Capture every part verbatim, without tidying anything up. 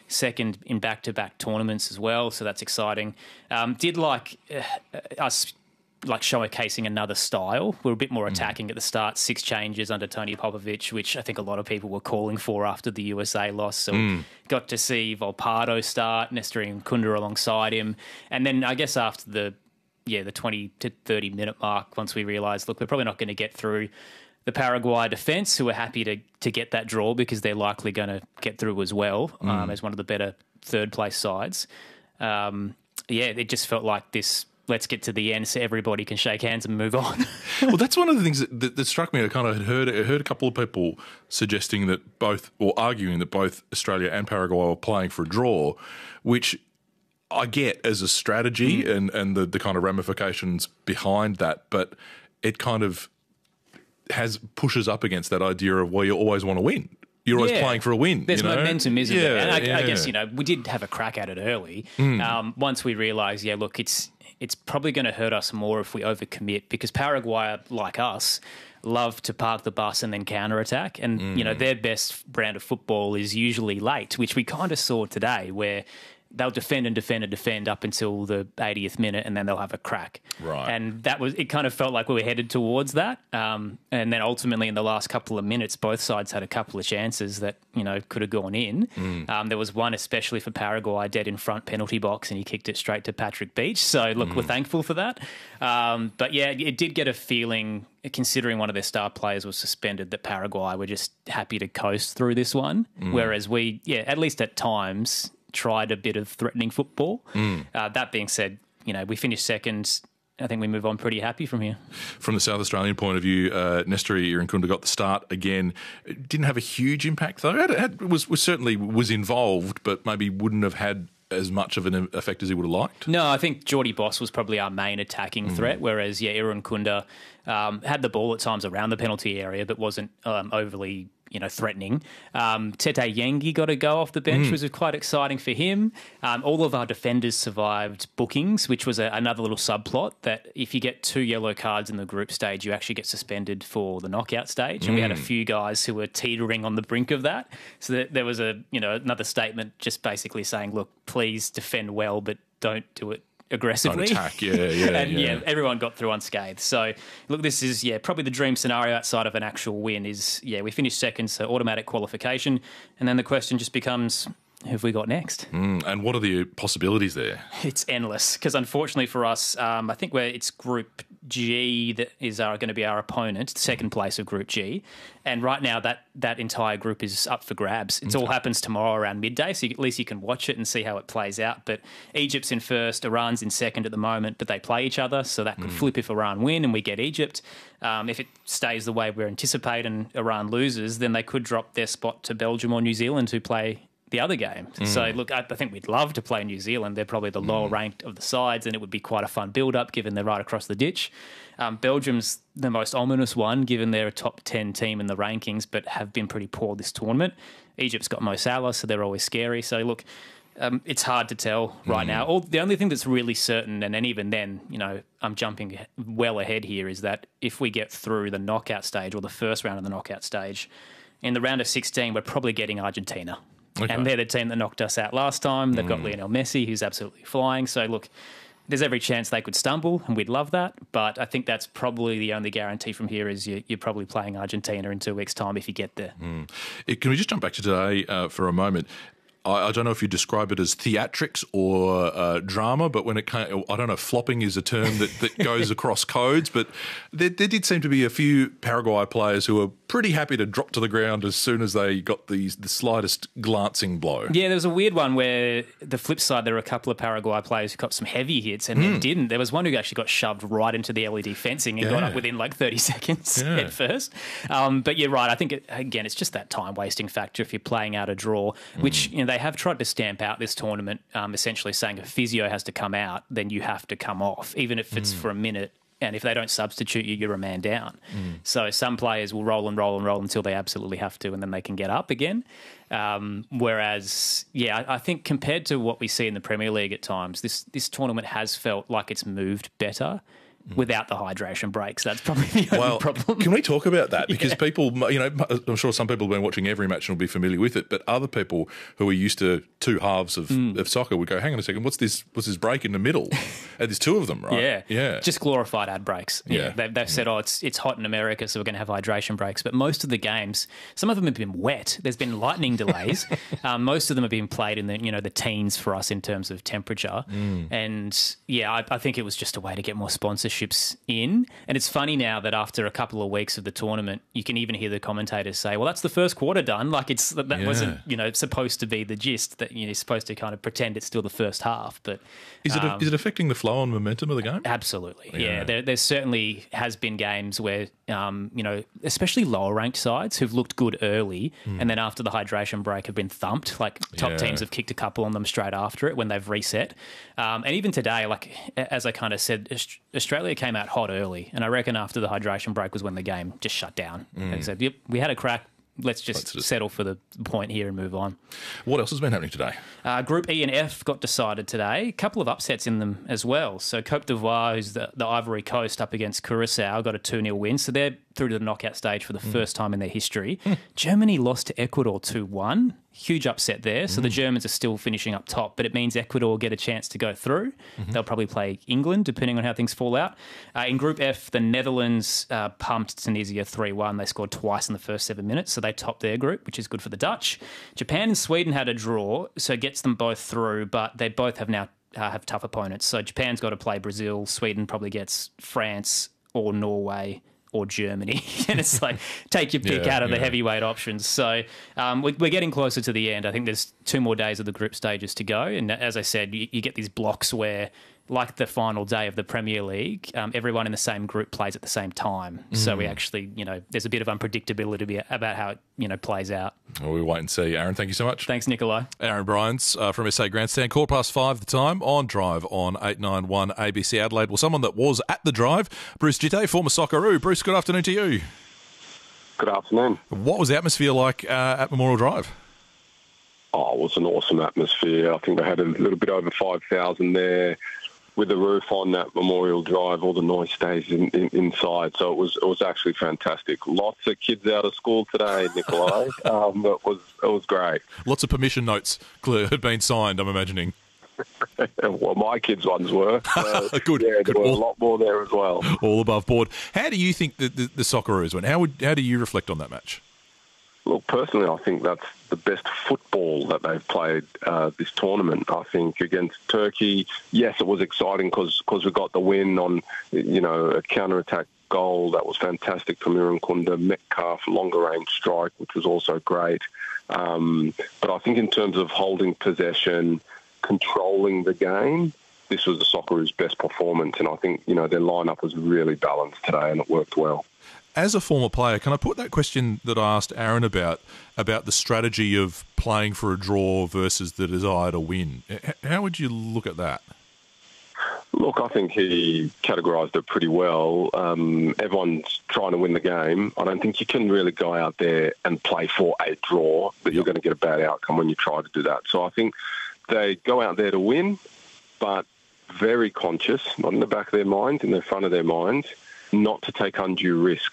second in back-to-back tournaments as well, so that's exciting. Um, did like uh, us like showcasing another style. We were a bit more attacking mm. at the start, six changes under Tony Popovich, which I think a lot of people were calling for after the U S A loss. So mm. got to see Volpato start, Nestor Kunda alongside him. And then I guess after the yeah the twenty to thirty minute mark, once we realised, look, we're probably not going to get through the Paraguay defence, who are happy to to get that draw because they're likely going to get through as well mm. um, as one of the better third-place sides. Um, yeah, it just felt like this, let's get to the end so everybody can shake hands and move on. Well, that's one of the things that, that, that struck me. I kind of had heard, I heard a couple of people suggesting that both, or arguing that both Australia and Paraguay were playing for a draw, which I get as a strategy mm. and, and the, the kind of ramifications behind that, but it kind of has pushes up against that idea of, well, you always want to win. You're always yeah. playing for a win. There's you know? momentum, isn't yeah, there? And I, yeah. I guess, you know, we did have a crack at it early. Mm. Um, once we realised, yeah, look, it's it's probably going to hurt us more if we overcommit, because Paraguay, like us, love to park the bus and then counterattack. And, mm. you know, their best brand of football is usually late, which we kind of saw today, where they'll defend and defend and defend up until the eightieth minute, and then they'll have a crack. Right. And that was, it kind of felt like we were headed towards that. Um, and then ultimately in the last couple of minutes, both sides had a couple of chances that, you know, could have gone in. Mm. Um, there was one especially for Paraguay, dead in front penalty box, and he kicked it straight to Patrick Beach. So look, mm. we're thankful for that. Um, but yeah, it did get a feeling, considering one of their star players was suspended, that Paraguay were just happy to coast through this one. Mm. Whereas we, yeah, at least at times, tried a bit of threatening football. Mm. Uh, that being said, you know, we finished second. I think we move on pretty happy from here. From the South Australian point of view, uh, Nestor Irankunda got the start again. It didn't have a huge impact though. It had, was, was certainly was involved, but maybe wouldn't have had as much of an effect as he would have liked. No, I think Geordie Boss was probably our main attacking mm. threat, whereas yeah, Irankunda um, had the ball at times around the penalty area, but wasn't um, overly, you know, threatening. Um, Tete Yengi got a go off the bench, mm. which was quite exciting for him. Um, all of our defenders survived bookings, which was a, another little subplot, that if you get two yellow cards in the group stage, you actually get suspended for the knockout stage. And mm. we had a few guys who were teetering on the brink of that. So that there was a, you know, another statement just basically saying, look, please defend well, but don't do it aggressively. Don't attack, yeah, yeah. and yeah. yeah, everyone got through unscathed. So look, this is, yeah, probably the dream scenario outside of an actual win is, yeah, we finished second, so automatic qualification. And then the question just becomes, who have we got next? Mm, and what are the possibilities there? It's endless, because unfortunately for us, um, I think we're, it's Group G that is our, going to be our opponent, second place of Group G. And right now that that entire group is up for grabs. It all happens tomorrow around midday, so you, at least you can watch it and see how it plays out. But Egypt's in first, Iran's in second at the moment, but they play each other, so that could mm. flip if Iran win and we get Egypt. Um, if it stays the way we're anticipating and Iran loses, then they could drop their spot to Belgium or New Zealand, who play the other game. Mm. So, look, I, I think we'd love to play New Zealand. They're probably the mm. lower ranked of the sides, and it would be quite a fun build-up given they're right across the ditch. Um, Belgium's the most ominous one, given they're a top ten team in the rankings, but have been pretty poor this tournament. Egypt's got Mo Salah, so they're always scary. So, look, um, it's hard to tell right mm. now. All, the only thing that's really certain, and, and even then, you know, I'm jumping well ahead here, is that if we get through the knockout stage or the first round of the knockout stage, in the round of sixteen, we're probably getting Argentina. Okay. And they're the team that knocked us out last time. They've mm. got Lionel Messi, who's absolutely flying. So, look, there's every chance they could stumble, and we'd love that. But I think that's probably the only guarantee from here is you, you're probably playing Argentina in two weeks' time if you get there. Mm. Can we just jump back to today uh, for a moment? I, I don't know if you describe it as theatrics or uh, drama, but when it came, I don't know, flopping is a term that, that goes across codes, but there, there did seem to be a few Paraguay players who were pretty happy to drop to the ground as soon as they got these, the slightest glancing blow. Yeah, there was a weird one where the flip side, there were a couple of Paraguay players who got some heavy hits and mm. then didn't. There was one who actually got shoved right into the L E D fencing and yeah. got up within like thirty seconds yeah. at first. Um, but you're right. I think, it, again, it's just that time-wasting factor if you're playing out a draw, mm. which, you know, they have tried to stamp out this tournament, um, essentially saying if physio has to come out, then you have to come off, even if it's mm. for a minute. And if they don't substitute you, you're a man down. Mm. So some players will roll and roll and roll until they absolutely have to, and then they can get up again. Um, whereas, yeah, I, I think compared to what we see in the Premier League at times, this this tournament has felt like it's moved better. without the hydration breaks. That's probably the only Well, problem. can we talk about that? Because Yeah. people, you know, I'm sure some people have been watching every match and will be familiar with it, but other people who are used to two halves of, Mm. of soccer would go, hang on a second, what's this What's this break in the middle? And there's two of them, right? Yeah, Yeah. Just glorified ad breaks. Yeah, Yeah. they've, they've said, oh, it's it's hot in America, so we're going to have hydration breaks. But most of the games, some of them have been wet. There's been lightning delays. um, most of them have been played in the you know the teens for us in terms of temperature. Mm. And yeah, I, I think it was just a way to get more sponsorships in. And it's funny now that after a couple of weeks of the tournament, you can even hear the commentators say, well, that's the first quarter done. Like it's that Yeah. wasn't you know supposed to be the gist, that you know, you're supposed to kind of pretend it's still the first half. But Is it, um, is it affecting the flow and momentum of the game? Absolutely, yeah. Yeah. There, there certainly has been games where, um, you know, especially lower ranked sides who've looked good early, and then after the hydration break have been thumped. Like top Yeah. teams have kicked a couple on them straight after it when they've reset. Um, and even today, like as I kind of said, Aust- Australia came out hot early, and I reckon after the hydration break was when the game just shut down. They said, "Yep, we had a crack. Let's just Let's just- settle for the point here and move on." What else has been happening today? Uh, Group E and F got decided today. A couple of upsets in them as well. So Cote d'Ivoire, who's the, the Ivory Coast, up against Curacao, got a two nil win. So they're through to the knockout stage for the first time in their history. Germany lost to Ecuador two one. Huge upset there. So the Germans are still finishing up top, but it means Ecuador get a chance to go through. They'll probably play England, depending on how things fall out. Uh, in Group F, the Netherlands uh, pumped Tunisia three one. They scored twice in the first seven minutes, so they topped their group, which is good for the Dutch. Japan and Sweden had a draw, so it gets them both through, but they both have now uh, have tough opponents. So Japan's got to play Brazil. Sweden probably gets France or Norway or Germany. And it's like, take your pick Yeah, out of the yeah. heavyweight options. So um, we- we're getting closer to the end. I think there's two more days of the group stages to go. And as I said, you, you get these blocks where, like the final day of the Premier League, um, everyone in the same group plays at the same time. So Mm. we actually, you know, there's a bit of unpredictability about how it, you know, plays out. Well, we'll wait and see. Aaron, thank you so much. Thanks, Nikolai. Aaron Bryans uh, from S A Grandstand. Quarter past five the time on Drive on eight ninety-one A B C Adelaide. Well, someone that was at the Drive, Bruce Jitte, former Socceroo. Bruce, good afternoon to you. Good afternoon. What was the atmosphere like uh, at Memorial Drive? Oh, it was an awesome atmosphere. I think they had a little bit over five thousand there with the roof on that Memorial Drive. All the noise stays in, in, inside. So it was it was actually fantastic. Lots of kids out of school today, Nikolai. um, it, was, it was great. Lots of permission notes clear, had been signed, I'm imagining. Well, my kids' ones were. So, Good, Yeah, good. there were a All- lot more there as well. All above board. How do you think the, the, the Socceroos went? How, would, how do you reflect on that match? Look, personally, I think that's the best football that they've played uh, this tournament. I think against Turkey, yes, it was exciting because we got the win on, you know, a counter-attack goal. That was fantastic from Irukunda. Metcalf, longer-range strike, which was also great. Um, but I think in terms of holding possession, controlling the game, this was the Socceroos' best performance. And I think, you know, their lineup was really balanced today and it worked well. As a former player, can I put that question that I asked Aaron about, about the strategy of playing for a draw versus the desire to win? H- How would you look at that? Look, I think he categorised it pretty well. Um, everyone's trying to win the game. I don't think you can really go out there and play for a draw, but you're going to get a bad outcome when you try to do that. So I think they go out there to win, but very conscious, not in the back of their minds, in the front of their minds, not to take undue risk.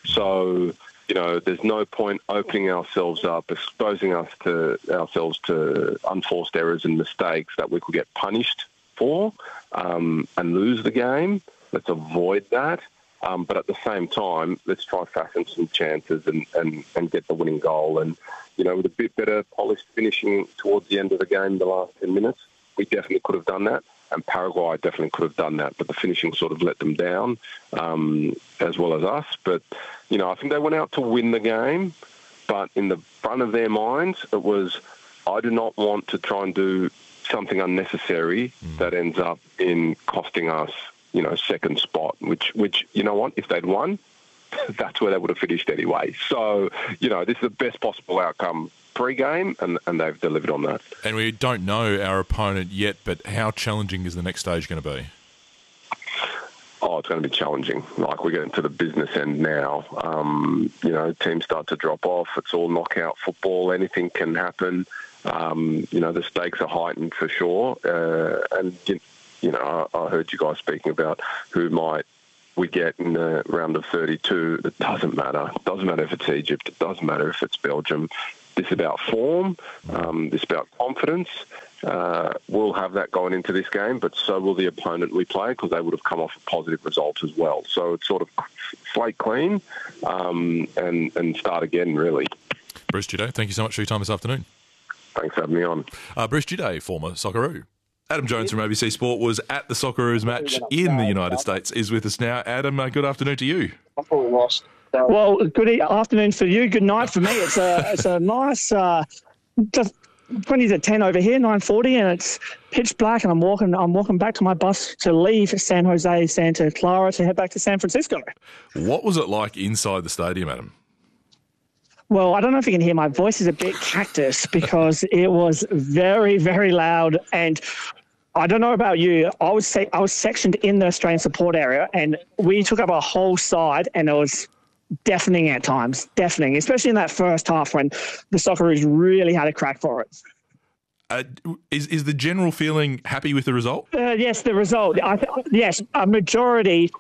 So, you know, there's no point opening ourselves up, exposing us to ourselves to unforced errors and mistakes that we could get punished for um, and lose the game. Let's avoid that. Um, but at the same time, let's try fashion some chances and, and, and get the winning goal. And, you know, with a bit better polished finishing towards the end of the game, the last ten minutes, we definitely could have done that. And Paraguay definitely could have done that, but the finishing sort of let them down, um, as well as us. But, you know, I think they went out to win the game, but in the front of their minds, it was, I do not want to try and do something unnecessary mm. that ends up in costing us, you know, second spot, which, which you know what, if they'd won, that's where they would have finished anyway. So, you know, this is the best possible outcome pre-game, and, and they've delivered on that. And we don't know our opponent yet, but how challenging is the next stage going to be? Oh, it's going to be challenging. Like, we're getting to the business end now. Um, you know, teams start to drop off. It's all knockout football. Anything can happen. Um, you know, the stakes are heightened for sure. Uh, and, you, you know, I, I heard you guys speaking about who might we get in the round of thirty-two. It doesn't matter. It doesn't matter if it's Egypt. It doesn't matter if it's Belgium. This is about form. Um, this is about confidence. Uh, we'll have that going into this game, but so will the opponent we play, because they would have come off a positive result as well. So it's sort of slate clean um, and, and start again, really. Bruce Gidday, thank you so much for your time this afternoon. Thanks for having me on. Uh, Bruce Gidday, former Socceroo. Adam Jones from A B C Sport was at the Socceroos match in the United States, is with us now. Adam, uh, good afternoon to you. Well, good afternoon for you. Good night for me. It's a it's a nice uh, just twenty to ten over here, nine forty, and it's pitch black. And I'm walking I'm walking back to my bus to leave San Jose, Santa Clara to head back to San Francisco. What was it like inside the stadium, Adam? Well, I don't know if you can hear my voice is a bit cactus because it was very, very loud. And I don't know about you. I was se- I was sectioned in the Australian support area, and we took up a whole side, and it was deafening at times, deafening, especially in that first half when the Socceroos really had a crack for it. Uh, is is the general feeling happy with the result? Uh, yes, the result. I th- yes, a majority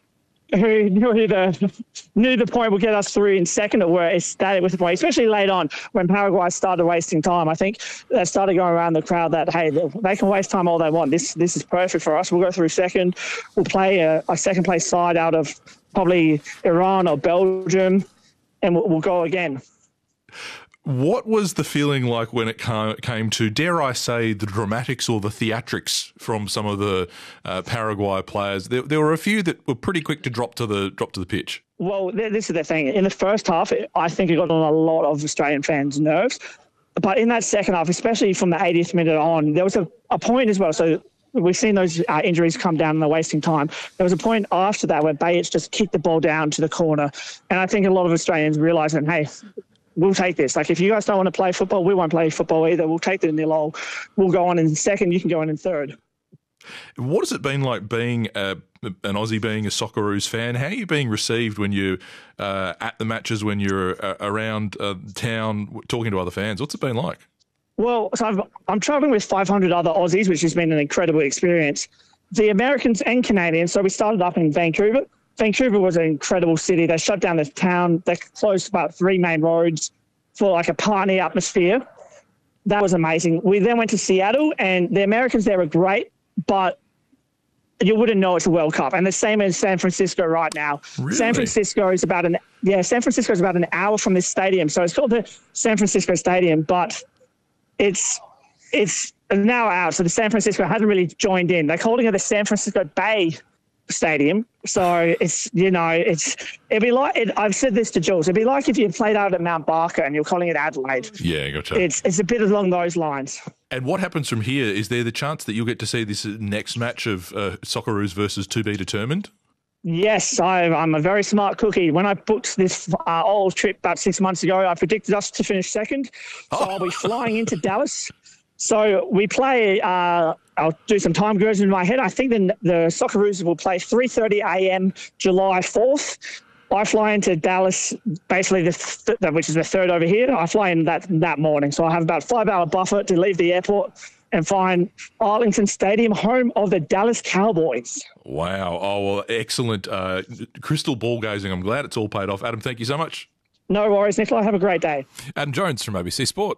who knew the knew the point would get us through in second were ecstatic with the point, especially late on when Paraguay started wasting time. I think they started going around the crowd that, hey, they can waste time all they want. This this is perfect for us. We'll go through second. We'll play a, a second place side out of probably Iran or Belgium, and we'll, we'll go again. What was the feeling like when it came to, dare I say, the dramatics or the theatrics from some of the uh, Paraguay players? There, there were a few that were pretty quick to drop to the drop to the pitch. Well, this is the thing. In the first half, I think it got on a lot of Australian fans' nerves. But in that second half, especially from the eightieth minute on, there was a, a point as well. So we've seen those uh, injuries come down and they're wasting time. There was a point after that where Bayic just kicked the ball down to the corner. And I think a lot of Australians realised that, hey, we'll take this. Like, if you guys don't want to play football, we won't play football either. We'll take the nil-all. We'll go on in second. You can go on in third. What has it been like being a, an Aussie, being a Socceroos fan? How are you being received when you're uh, at the matches, when you're uh, around uh, town talking to other fans? What's it been like? Well, so I've, I'm travelling with five hundred other Aussies, which has been an incredible experience. The Americans and Canadians, so we started up in Vancouver. Vancouver was an incredible city. They shut down the town. They closed about three main roads for like a party atmosphere. That was amazing. We then went to Seattle, and the Americans there were great, but you wouldn't know it's a World Cup. And the same as San Francisco right now. Really? San Francisco is about an yeah. San Francisco is about an hour from this stadium, so it's called the San Francisco Stadium, but it's it's an hour out. So the San Francisco hasn't really joined in. They're calling it the San Francisco Bay Stadium. So it's, you know, it's, it'd be like, it, I've said this to Jules, it'd be like if you played out at Mount Barker and you're calling it Adelaide. Yeah, gotcha. It's, it's a bit along those lines. And what happens from here? Is there the chance that you'll get to see this next match of uh, Socceroos versus To Be Determined? Yes, I, I'm a very smart cookie. When I booked this uh, old trip about six months ago, I predicted us to finish second. So oh. I'll be flying into Dallas. So we play, uh, I'll do some time version in my head. I think the, the Socceroos will play three thirty a.m. July fourth. I fly into Dallas, basically, the th- which is the third over here. I fly in that that morning. So I have about a five-hour buffer to leave the airport and find Arlington Stadium, home of the Dallas Cowboys. Wow. Oh, well, excellent. Uh, crystal ball gazing. I'm glad it's all paid off. Adam, thank you so much. No worries, Nicola. Have a great day. Adam Jones from A B C Sport.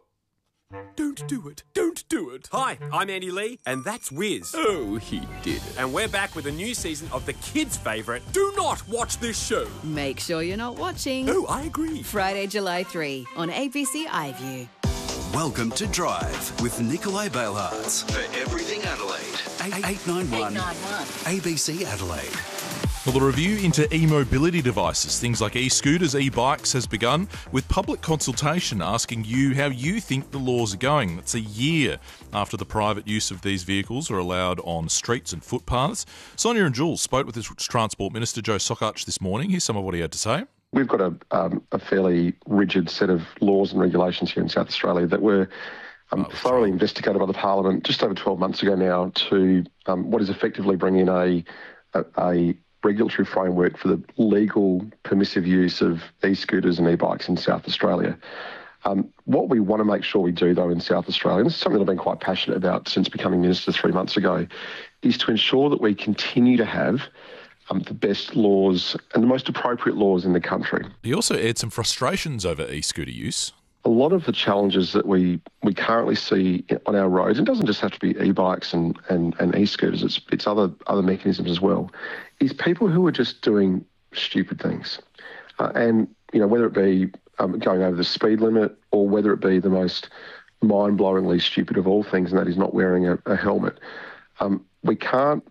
Don't do it. Don't do it. Hi, I'm Andy Lee, and that's Wiz. Oh, he did it. And we're back with a new season of the kids' favourite, Do Not Watch This Show. Make sure you're not watching. Oh, I agree. Friday, July third on A B C iView. Welcome to Drive with Nikolai Bailhartz for Everything Adelaide. eight nine one A B C Adelaide. Well, the review into e-mobility devices, things like e-scooters, e-bikes, has begun with public consultation asking you how you think the laws are going. That's a year after the private use of these vehicles are allowed on streets and footpaths. Sonia and Jules spoke with the Transport Minister, Joe Sokach, this morning. Here's some of what he had to say. We've got a, um, a fairly rigid set of laws and regulations here in South Australia that were um, oh, thoroughly right. investigated by the Parliament just over twelve months ago now to um, what is effectively bringing a, a, a regulatory framework for the legal permissive use of e-scooters and e-bikes in South Australia. Um, what we want to make sure we do, though, in South Australia, and this is something I've been quite passionate about since becoming Minister three months ago, is to ensure that we continue to have um, the best laws and the most appropriate laws in the country. He also aired some frustrations over e-scooter use. A lot of the challenges that we, we currently see on our roads, and it doesn't just have to be e-bikes and, and, and e-scooters, it's, it's other, other mechanisms as well, is people who are just doing stupid things. Uh, and, you know, whether it be um, going over the speed limit or whether it be the most mind-blowingly stupid of all things, and that is not wearing a, a helmet. Um, we can't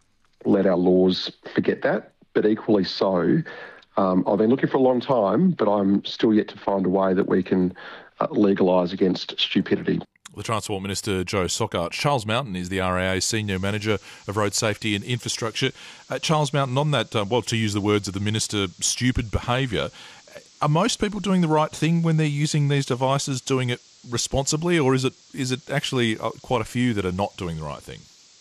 let our laws forget that, but equally so, Um, I've been looking for a long time, but I'm still yet to find a way that we can uh, legalise against stupidity. The Transport Minister, Joe Sockhart. Charles Mountain is the R A A Senior Manager of Road Safety and Infrastructure. Uh, Charles Mountain, on that, uh, well, to use the words of the Minister, stupid behaviour, are most people doing the right thing when they're using these devices, doing it responsibly, or is it is it actually uh, quite a few that are not doing the right thing?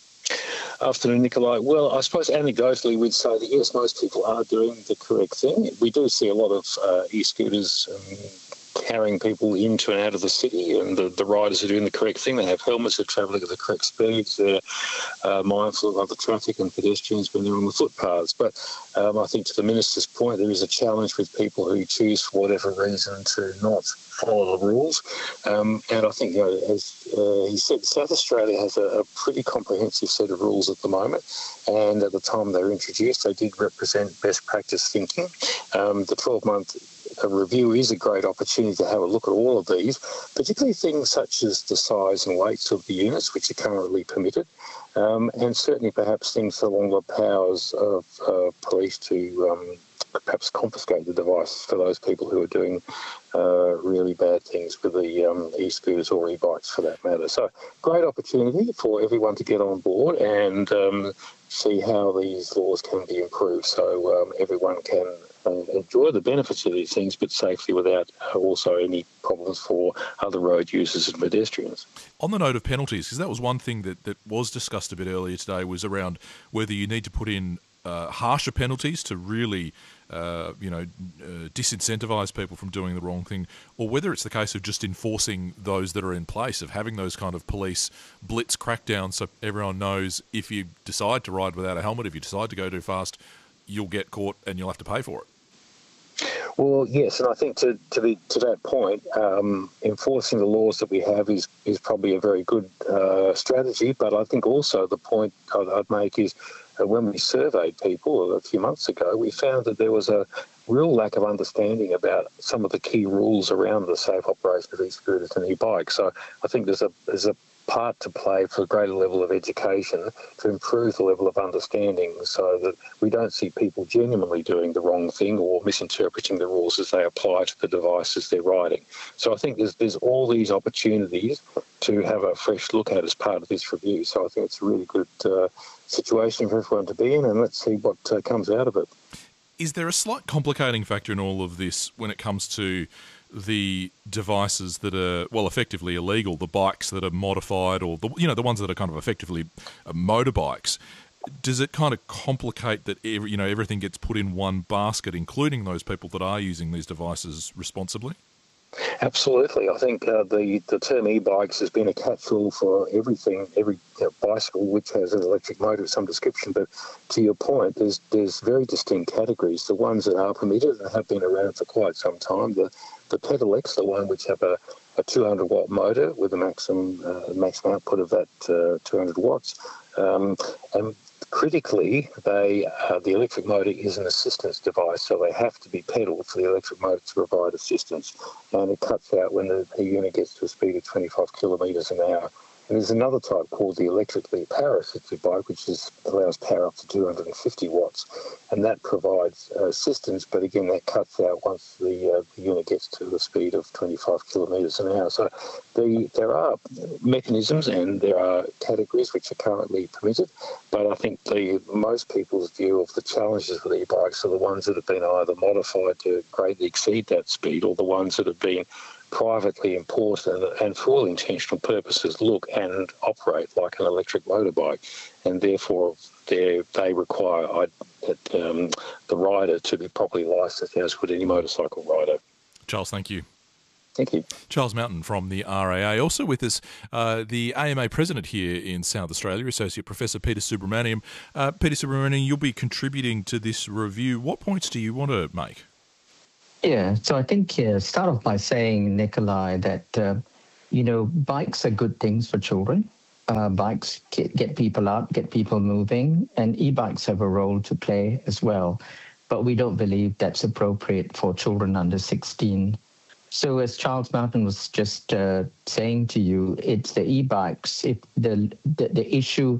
Afternoon, Nikolai. Well, I suppose anecdotally we'd say that, yes, most people are doing the correct thing. We do see a lot of uh, e-scooters um, carrying people into and out of the city, and the, the riders are doing the correct thing. They have helmets, they're travelling at the correct speeds, they're uh, mindful of other traffic and pedestrians when they're on the footpaths. But um, I think to the Minister's point, there is a challenge with people who choose, for whatever reason, to not follow the rules. Um, and I think, you know, as uh, he said, South Australia has a, a pretty comprehensive set of rules at the moment. And at the time they were introduced, they did represent best practice thinking. Um, the twelve-month review is a great opportunity to have a look at all of these, particularly things such as the size and weights of the units, which are currently permitted, um, and certainly perhaps things along the powers of uh, police to um, perhaps confiscate the device for those people who are doing uh, really bad things with the um, e-scooters or e-bikes for that matter. So great opportunity for everyone to get on board and um, see how these laws can be improved so um, everyone can uh, enjoy the benefits of these things but safely without uh, also any problems for other road users and pedestrians. On the note of penalties, because that was one thing that, that was discussed a bit earlier today, was around whether you need to put in uh, harsher penalties to really Uh, you know, uh, disincentivise people from doing the wrong thing, or whether it's the case of just enforcing those that are in place, of having those kind of police blitz crackdowns so everyone knows if you decide to ride without a helmet, if you decide to go too fast, you'll get caught and you'll have to pay for it. Well, yes, and I think to to, the, to that point, um, enforcing the laws that we have is, is probably a very good uh, strategy, but I think also the point I'd, I'd make is uh, when we surveyed people a few months ago, we found that there was a real lack of understanding about some of the key rules around the safe operation of e-scooters and e-bikes. So I think there's a there's a part to play for a greater level of education to improve the level of understanding so that we don't see people genuinely doing the wrong thing or misinterpreting the rules as they apply to the devices they're riding. So I think there's there's all these opportunities to have a fresh look at as part of this review. So I think it's a really good uh, situation for everyone to be in, and let's see what uh, comes out of it. Is there a slight complicating factor in all of this when it comes to the devices that are, well, effectively illegal, the bikes that are modified, or the, you know, the ones that are kind of effectively uh, motorbikes? Does it kind of complicate that every, you know, everything gets put in one basket, including those people that are using these devices responsibly? Absolutely. I think uh, the, the term e-bikes has been a catch-all for everything, every you know, bicycle which has an electric motor of some description. But to your point, there's there's very distinct categories. The ones that are permitted and have been around for quite some time, the, the pedelecs, the one which have a, a two hundred watt motor with a maximum, uh, maximum output of that uh, two hundred watts. Um, and critically, they uh, the electric motor is an assistance device, so they have to be pedalled for the electric motor to provide assistance. And it cuts out when the, the unit gets to a speed of twenty-five kilometres an hour. And there's another type called the electrically power-assisted bike, which is, allows power up to two hundred fifty watts, and that provides uh, assistance, but again, that cuts out once the, uh, the unit gets to a speed of twenty-five kilometres an hour. So the, there are mechanisms and there are categories which are currently permitted, but I think the most people's view of the challenges with e-bikes are the ones that have been either modified to greatly exceed that speed, or the ones that have been privately imported and for all intentional purposes look and operate like an electric motorbike, and therefore they require I, that, um, the rider to be properly licensed, as would any motorcycle rider. Charles, thank you. Thank you. Charles Mountain from the R A A. Also with us, uh, the A M A president here in South Australia, Associate Professor Peter Subramaniam. Uh, Peter Subramaniam, you'll be contributing to this review. What points do you want to make? Yeah, so I think uh, start off by saying, Nikolai, that, uh, you know, bikes are good things for children. Uh, bikes get, get people out, get people moving, and e-bikes have a role to play as well. But we don't believe that's appropriate for children under sixteen. So as Charles Mountain was just uh, saying to you, it's the e-bikes. It, the, the, the issue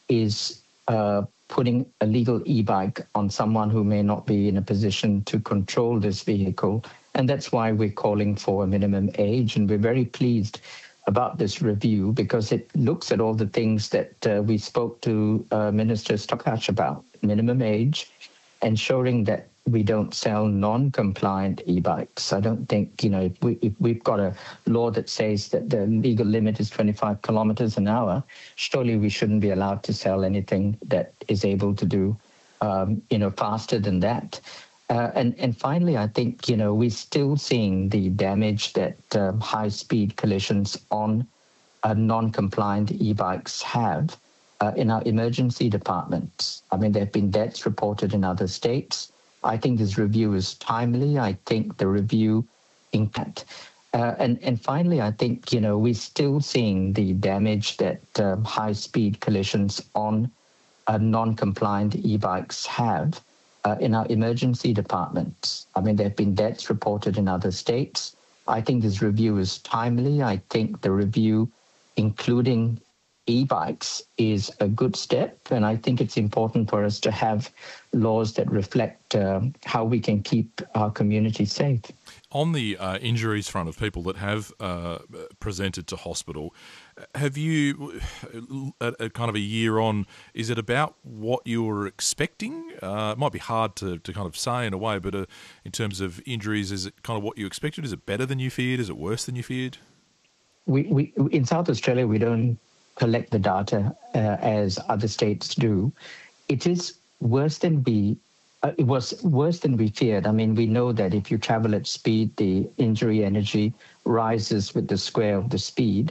is uh, putting a legal e-bike on someone who may not be in a position to control this vehicle. And that's why we're calling for a minimum age. And we're very pleased about this review because it looks at all the things that uh, we spoke to uh, Minister Stockach about, minimum age, ensuring that we don't sell non-compliant e-bikes. I don't think, you know, if, we, if we've got a law that says that the legal limit is twenty-five kilometres an hour, surely we shouldn't be allowed to sell anything that is able to do, um, you know, faster than that. Uh, and, and finally, I think, you know, we're still seeing the damage that um, high-speed collisions on uh, non-compliant e-bikes have uh, in our emergency departments. I mean, there have been deaths reported in other states. I think this review is timely. I think the review impact. Uh, and, and finally, I think, you know, we're still seeing the damage that um, high-speed collisions on uh, non-compliant e-bikes have uh, in our emergency departments. I mean, there have been deaths reported in other states. I think this review is timely. I think the review, including e-bikes, is a good step, and I think it's important for us to have laws that reflect uh, how we can keep our community safe. On the uh, injuries front of people that have uh, presented to hospital, have you, at, at kind of a year on, is it about what you were expecting? Uh, it might be hard to, to kind of say in a way, but uh, in terms of injuries, is it kind of what you expected? Is it better than you feared? Is it worse than you feared? We, we in South Australia, we don't collect the data uh, as other states do. It is worse than we, uh, it was worse than we feared. I mean, we know that if you travel at speed, the injury energy rises with the square of the speed.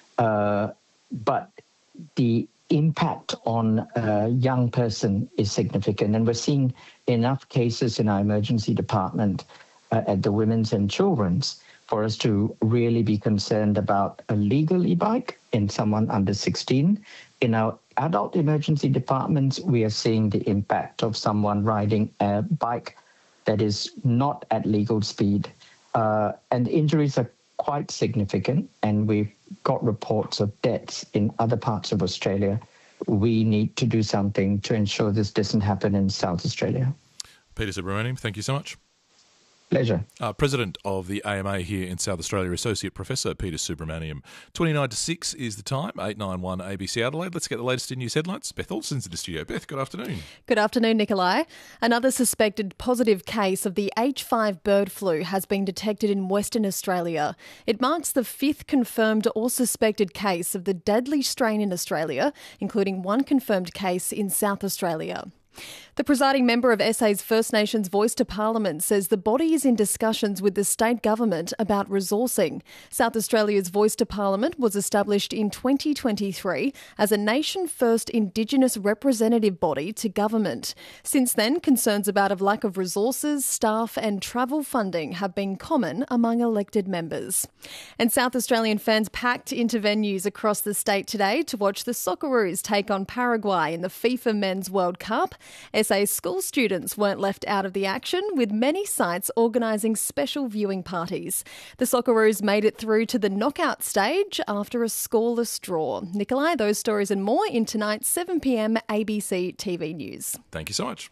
Uh, but the impact on a young person is significant. And we're seeing enough cases in our emergency department uh, at the women's and children's for us to really be concerned about a legal e-bike in someone under sixteen. In our adult emergency departments, we are seeing the impact of someone riding a bike that is not at legal speed. Uh, and the injuries are quite significant, and we've got reports of deaths in other parts of Australia. We need to do something to ensure this doesn't happen in South Australia. Peter Subramaniam, thank you so much. Pleasure. Uh, President of the A M A here in South Australia, Associate Professor Peter Subramaniam. twenty-nine to six is the time, eight nine one A B C Adelaide. Let's get the latest in news headlines. Beth Olsen's in the studio. Beth, good afternoon. Good afternoon, Nikolai. Another suspected positive case of the H five bird flu has been detected in Western Australia. It marks the fifth confirmed or suspected case of the deadly strain in Australia, including one confirmed case in South Australia. The presiding member of S A's First Nations Voice to Parliament says the body is in discussions with the state government about resourcing. South Australia's Voice to Parliament was established in twenty twenty-three as a nation-first Indigenous representative body to government. Since then, concerns about a lack of resources, staff and travel funding have been common among elected members. And South Australian fans packed into venues across the state today to watch the Socceroos take on Paraguay in the FIFA Men's World Cup. S A school students weren't left out of the action, with many sites organising special viewing parties. The Socceroos made it through to the knockout stage after a scoreless draw. Nikolai, those stories and more in tonight's seven p m A B C T V News. Thank you so much.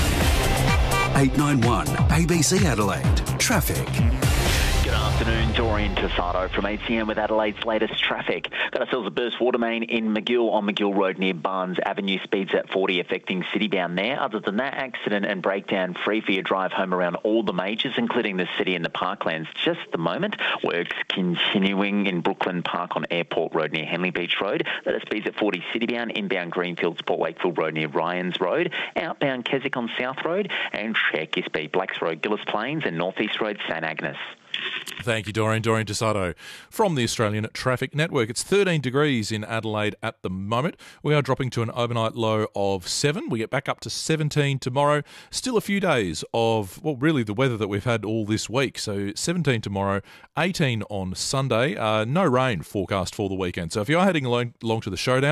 eight nine one A B C Adelaide. Traffic. Good afternoon, Dorian Tassado from A C M with Adelaide's latest traffic. Got ourselves a burst water main in McGill on McGill Road near Barnes Avenue, speeds at forty affecting Citybound there. Other than that, accident and breakdown free for your drive home around all the majors, including the city and the parklands. Just the moment, works continuing in Brooklyn Park on Airport Road near Henley Beach Road. That is speeds at forty Citybound, inbound Greenfields Port Wakefield Road near Ryans Road, outbound Keswick on South Road, and check your speed Blacks Road, Gillis Plains and North East Road, St Agnes. Thank you, Doreen. Doreen Desato from the Australian Traffic Network. It's thirteen degrees in Adelaide at the moment. We are dropping to an overnight low of seven. We get back up to seventeen tomorrow. Still a few days of, well, really the weather that we've had all this week. So seventeen tomorrow, eighteen on Sunday. Uh, no rain forecast for the weekend. So if you are heading along, along to the showdown,